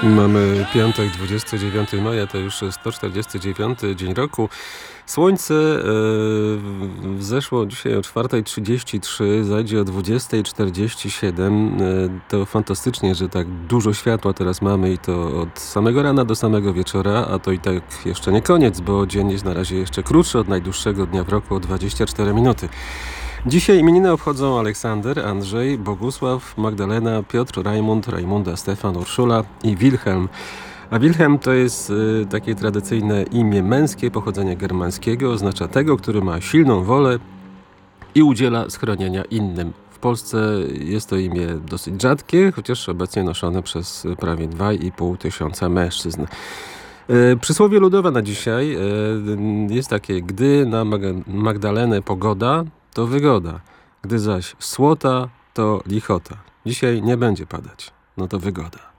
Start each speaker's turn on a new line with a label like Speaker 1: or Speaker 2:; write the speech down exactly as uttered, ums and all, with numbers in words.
Speaker 1: Mamy piątek, dwudziestego dziewiątego maja, to już sto czterdziesty dziewiąty dzień roku. Słońce e, wzeszło dzisiaj o czwarta trzydzieści trzy, zajdzie o dwudziesta czterdzieści siedem. E, to fantastycznie, że tak dużo światła teraz mamy i to od samego rana do samego wieczora, a to i tak jeszcze nie koniec, bo dzień jest na razie jeszcze krótszy od najdłuższego dnia w roku o dwadzieścia cztery minuty. Dzisiaj imieniny obchodzą Aleksander, Andrzej, Bogusław, Magdalena, Piotr, Rajmund, Rajmunda, Stefan, Urszula i Wilhelm. A Wilhelm to jest y, takie tradycyjne imię męskie pochodzenia germańskiego. Oznacza tego, który ma silną wolę i udziela schronienia innym. W Polsce jest to imię dosyć rzadkie, chociaż obecnie noszone przez prawie dwa i pół tysiąca mężczyzn. Y, przysłowie ludowe na dzisiaj y, jest takie: gdy na Mag- Magdalenę pogoda, to wygoda. Gdy zaś słota, to lichota. Dzisiaj nie będzie padać. No to wygoda.